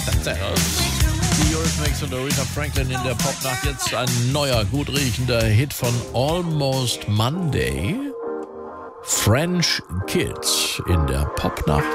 Die Eurythmics und Aretha Franklin in der Popnacht. Jetzt ein neuer, gut riechender Hit von Almost Monday. French Kids in der Popnacht.